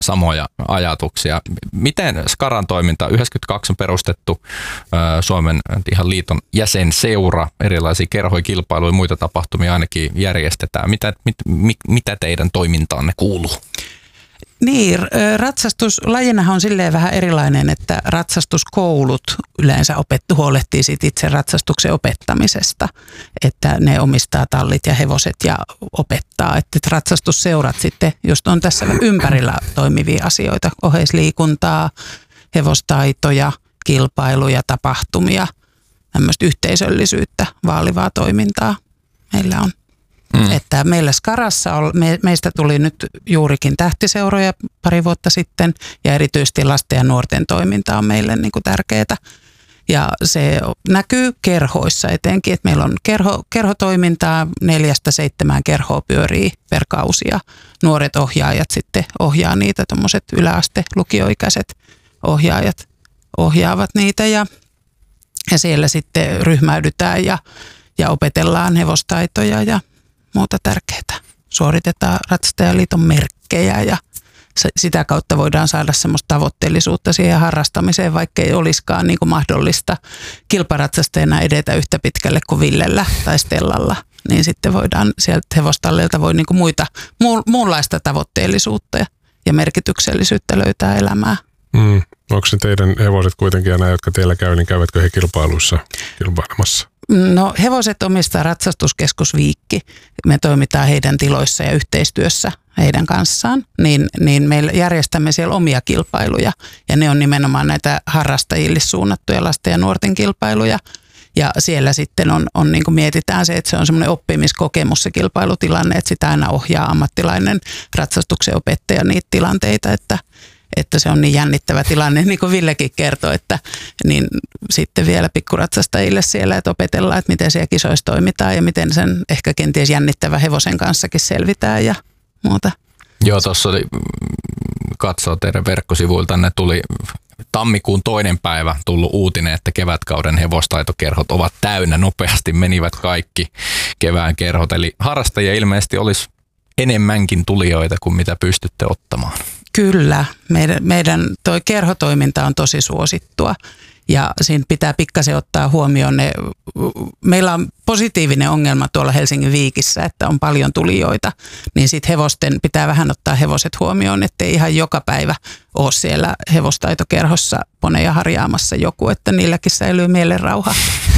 samoja ajatuksia. Miten Skaran toiminta, 92 on perustettu Suomen ihan liiton jäsenseura, erilaisia kerhoja, kilpailuja ja muita tapahtumia ainakin järjestetään. Mitä teidän toimintaanne kuuluu? Niin, ratsastuslajinahan on silleen vähän erilainen, että ratsastuskoulut yleensä huolehtii siitä itse ratsastuksen opettamisesta, että ne omistaa tallit ja hevoset ja opettaa, että ratsastusseurat sitten just on tässä ympärillä toimivia asioita, oheisliikuntaa, hevostaitoja, kilpailuja, tapahtumia, tämmöistä yhteisöllisyyttä vaalivaa toimintaa meillä on. Että meillä Skarassa meistä tuli nyt juurikin tähtiseuroja pari vuotta sitten ja erityisesti lasten ja nuorten toiminta on meille niin kuin tärkeää. Ja se näkyy kerhoissa etenkin, että meillä on kerhotoimintaa 4-7 kerhoa pyörii per kausi ja nuoret ohjaajat sitten ohjaa niitä, tuommoiset yläaste lukioikäiset ohjaajat ohjaavat niitä ja siellä sitten ryhmäydytään ja opetellaan hevostaitoja ja muuta tärkeää. Suoritetaan Ratsastajaliiton merkkejä ja sitä kautta voidaan saada semmoista tavoitteellisuutta siihen harrastamiseen, vaikka ei olisikaan niin kuin mahdollista kilparatsastajana edetä yhtä pitkälle kuin Villellä tai Stellalla. Niin sitten voidaan sieltä hevostallilta voi niin kuin muunlaista tavoitteellisuutta ja merkityksellisyyttä löytää elämää. Onko se teidän hevoset kuitenkin ja nämä, jotka teillä käy, niin käyvätkö he kilpailuissa kilpailemassa? No hevoset omistaa Ratsastuskeskus Viikki. Me toimitaan heidän tiloissa ja yhteistyössä heidän kanssaan. Niin me järjestämme siellä omia kilpailuja ja ne on nimenomaan näitä harrastajille suunnattuja lasten ja nuorten kilpailuja. Ja siellä sitten on niin kuin mietitään se, että se on semmoinen oppimiskokemus se kilpailutilanne, että sitä aina ohjaa ammattilainen ratsastuksen opettaja niitä tilanteita, että se on niin jännittävä tilanne, niin kuin Villekin kertoi, että niin sitten vielä pikkuratsastajille siellä, että opetellaan, että miten siellä kisoissa toimitaan ja miten sen ehkä kenties jännittävä hevosen kanssakin selvitään ja muuta. Joo, tuossa oli, katsoo teidän verkkosivuiltanne, tuli tammikuun 2. päivä tullut uutinen, että kevätkauden hevostaitokerhot ovat täynnä, nopeasti menivät kaikki kevään kerhot, eli harrastajia ilmeisesti olisi enemmänkin tulijoita kuin mitä pystytte ottamaan. Kyllä, meidän toi kerhotoiminta on tosi suosittua ja siinä pitää pikkasen ottaa huomioon meillä on positiivinen ongelma tuolla Helsingin Viikissä, että on paljon tulijoita, niin sitten hevosten pitää vähän ottaa hevoset huomioon, ettei ihan joka päivä ole siellä hevostaitokerhossa poneja harjaamassa joku, että niilläkin säilyy mielenrauha.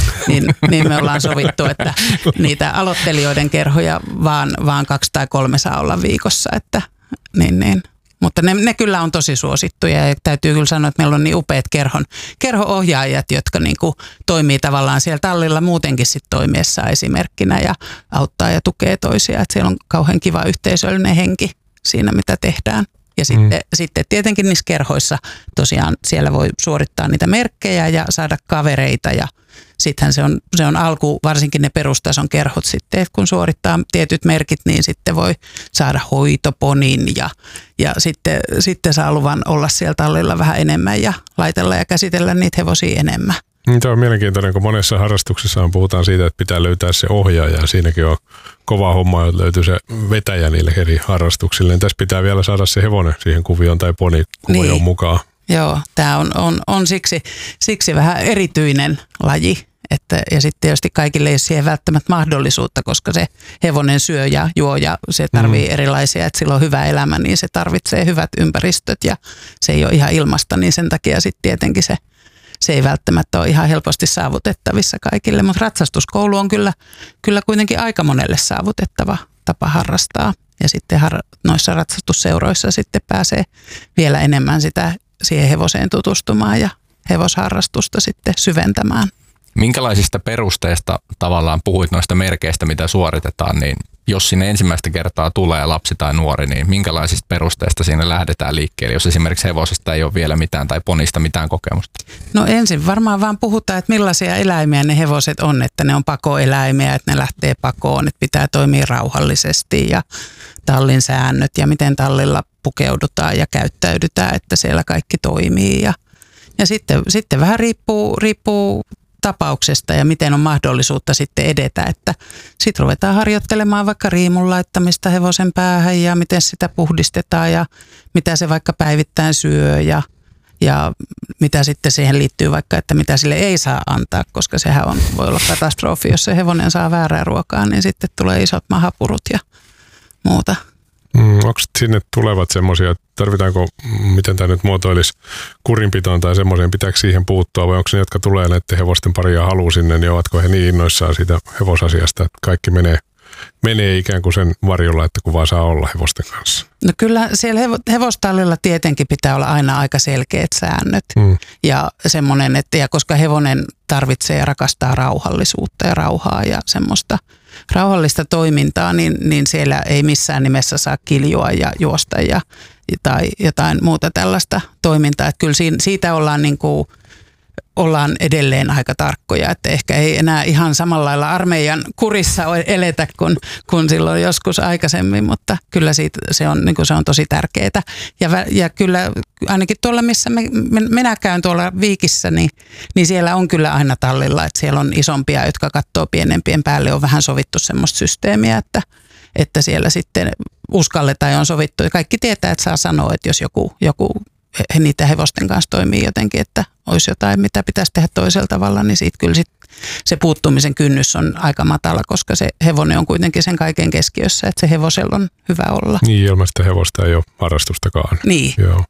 Niin me ollaan sovittu, että niitä aloittelijoiden kerhoja vaan 2 tai 3 saa olla viikossa, että niin. Mutta ne kyllä on tosi suosittuja ja täytyy kyllä sanoa, että meillä on niin upeat kerho-ohjaajat, jotka niin kuin toimii tavallaan siellä tallilla muutenkin sit toimiessa esimerkkinä ja auttaa ja tukee toisia. Että siellä on kauhean kiva yhteisöllinen henki siinä, mitä tehdään. Ja sitten tietenkin niissä kerhoissa tosiaan siellä voi suorittaa niitä merkkejä ja saada kavereita ja sittenhän se on alku, varsinkin ne perustason kerhot sitten, että kun suorittaa tietyt merkit, niin sitten voi saada hoitoponin ja sitten saa luvan olla siellä tallilla vähän enemmän ja laitella ja käsitellä niitä hevosia enemmän. Tämä on mielenkiintoinen, kun monessa harrastuksessa puhutaan siitä, että pitää löytää se ohjaaja ja siinäkin on kova homma, että löytyy se vetäjä niille eri harrastuksille. Tässä pitää vielä saada se hevonen siihen kuvioon tai poni kuvioon mukaan. Joo, tämä on siksi vähän erityinen laji. Ja sitten tietysti kaikille ei ole siihen välttämättä mahdollisuutta, koska se hevonen syö ja juo ja se tarvitsee erilaisia, että sillä on hyvä elämä, niin se tarvitsee hyvät ympäristöt ja se ei ole ihan ilmasta, niin sen takia sitten tietenkin se ei välttämättä ole ihan helposti saavutettavissa kaikille, mutta ratsastuskoulu on kyllä kuitenkin aika monelle saavutettava tapa harrastaa ja sitten noissa ratsastusseuroissa sitten pääsee vielä enemmän siihen hevoseen tutustumaan ja hevosharrastusta sitten syventämään. Minkälaisista perusteista tavallaan puhuit noista merkeistä, mitä suoritetaan, niin jos sinne ensimmäistä kertaa tulee lapsi tai nuori, niin minkälaisista perusteista siinä lähdetään liikkeelle, jos esimerkiksi hevosesta ei ole vielä mitään tai ponista mitään kokemusta? No ensin varmaan vaan puhutaan, että millaisia eläimiä ne hevoset on, että ne on pakoeläimiä, että ne lähtee pakoon, että pitää toimia rauhallisesti ja tallin säännöt ja miten tallilla pukeudutaan ja käyttäydytään, että siellä kaikki toimii ja sitten vähän riippuu tapauksesta ja miten on mahdollisuutta sitten edetä. Että sitten ruvetaan harjoittelemaan vaikka riimun laittamista hevosen päähän ja miten sitä puhdistetaan ja mitä se vaikka päivittäin syö ja mitä sitten siihen liittyy vaikka, että mitä sille ei saa antaa, koska sehän voi olla katastrofi, jos se hevonen saa väärää ruokaa, niin sitten tulee isot mahapurut ja muuta. Onko sinne tulevat semmoisia, tarvitaanko, miten tämä nyt muotoilisi, kurinpitoon tai semmoiseen, pitääkö siihen puuttua vai onko ne, jotka tulee näiden hevosten paria haluaa sinne, niin ovatko he niin innoissaan siitä hevosasiasta, että kaikki menee ikään kuin sen varjolla, että kun vaan saa olla hevosten kanssa? No kyllä siellä hevostallilla tietenkin pitää olla aina aika selkeät säännöt ja semmoinen, että ja koska hevonen tarvitsee ja rakastaa rauhallisuutta ja rauhaa ja semmoista rauhallista toimintaa, niin siellä ei missään nimessä saa kiljua ja juosta tai jotain muuta tällaista toimintaa. Että kyllä siitä ollaan edelleen aika tarkkoja, että ehkä ei enää ihan samalla lailla armeijan kurissa eletä kuin silloin joskus aikaisemmin, mutta kyllä se on tosi tärkeää. Ja kyllä ainakin tuolla, missä minä käyn tuolla Viikissä, niin siellä on kyllä aina tallilla, että siellä on isompia, jotka katsoo pienempien päälle, on vähän sovittu semmoista systeemiä, että siellä sitten uskalletaan ja on sovittu. Ja kaikki tietää, että saa sanoa, että jos joku niitä hevosten kanssa toimii jotenkin, että olisi jotain, mitä pitäisi tehdä toisella tavalla, niin siitä kyllä se puuttumisen kynnys on aika matala, koska se hevonen on kuitenkin sen kaiken keskiössä, että se hevosella on hyvä olla. Niin, ilman sitä hevosta ei ole harrastustakaan. Niin, joo.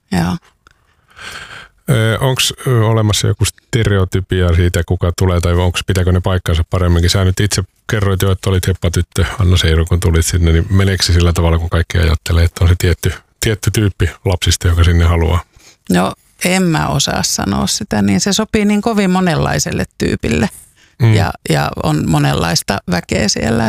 Onko olemassa joku stereotypia siitä, kuka tulee, tai pitääkö ne paikkansa paremminkin? Sä nyt itse kerroit jo, että olit heppatyttö, Anna Seiro, kun tulit sinne, niin meneekö se sillä tavalla, kun kaikki ajattelee, että on se tietty tyyppi lapsista, joka sinne haluaa? No en mä osaa sanoa sitä, niin se sopii niin kovin monenlaiselle tyypille ja on monenlaista väkeä siellä,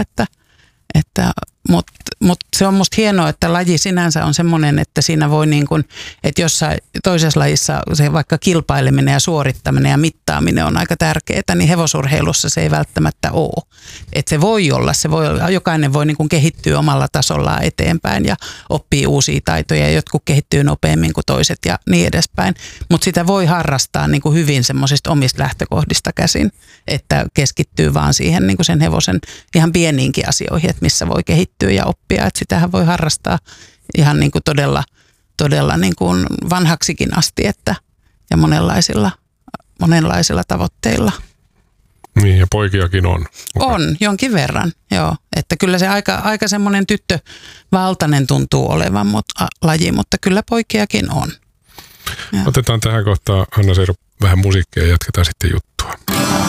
mutta se on musta hienoa, että laji sinänsä on semmoinen, että siinä voi niin kuin, että jossain toisessa lajissa se vaikka kilpaileminen ja suorittaminen ja mittaaminen on aika tärkeää, niin hevosurheilussa se ei välttämättä ole. Että se voi olla, jokainen voi niin kuin kehittyä omalla tasollaan eteenpäin ja oppii uusia taitoja, jotkut kehittyy nopeammin kuin toiset ja niin edespäin. Mutta sitä voi harrastaa niin kuin hyvin semmoisista omista lähtökohdista käsin, että keskittyy vaan siihen niin kuin sen hevosen ihan pieniinkin asioihin, että missä voi kehittyä ja oppia, että sitähän voi harrastaa ihan niin kuin todella niin kuin vanhaksikin asti ja monenlaisilla tavoitteilla. Niin, ja poikiakin on. On, jonkin verran, joo. Että kyllä se aika semmoinen tyttövaltainen tuntuu olevan laji, mutta kyllä poikiakin on. Otetaan tähän kohtaan, Anna Seiro, vähän musiikkia ja jatketaan sitten juttua.